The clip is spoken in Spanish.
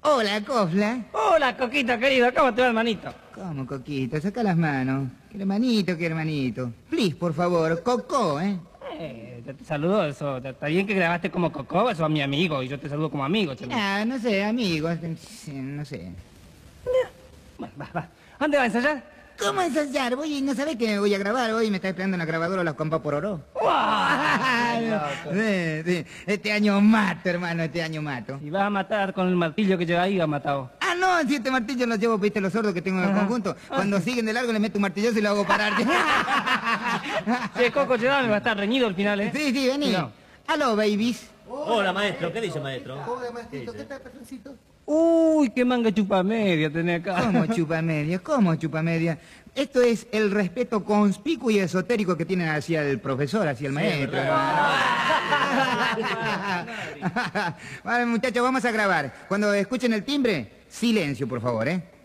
Hola, Cofla. Hola, Coquito, querido. ¿Cómo te va, hermanito? ¿Cómo, Coquito? Saca las manos. Qué hermanito, qué hermanito. Please, por favor, Coco, ¿eh? Te saludo, eso. Está bien que grabaste como Coco, sos mi amigo, y yo te saludo como amigo. Ah, no sé, amigos, no sé. Bueno, va. ¿Dónde va a ensayar? ¿Cómo ensayar? ¿No sabés que voy a grabar hoy? Me está esperando en la grabadora Las Compas por Oro. Sí. Este año mato, hermano, este año mato. Si vas a matar con el martillo que lleva ahí, va matado. Ah, no, si este martillo lo llevo, viste, los sordos que tengo en el conjunto. Cuando siguen de largo, le meto un martillazo y lo hago parar. Che, Coco, llévame, va a estar reñido al final, ¿eh? Sí, vení. No. Aló, babies. Hola, maestro. ¿Qué dice, maestro? Hola, maestrito. ¿Qué tal, patroncito? Uy, qué manga chupa media tenés acá. ¿Cómo chupa media? ¿Cómo chupa media? Esto es el respeto conspicuo y esotérico que tienen hacia el profesor, hacia el maestro. Vale, muchachos, vamos a grabar. Cuando escuchen el timbre, silencio, por favor, ¿eh?